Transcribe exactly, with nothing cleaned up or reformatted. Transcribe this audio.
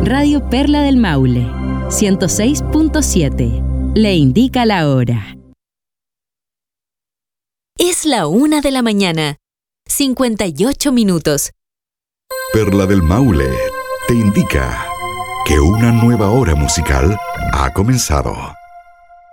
Radio Perla del Maule, ciento seis punto siete. Le indica la hora. Es la una de la mañana, cincuenta y ocho minutos. Perla del Maule te indica que una nueva hora musical ha comenzado.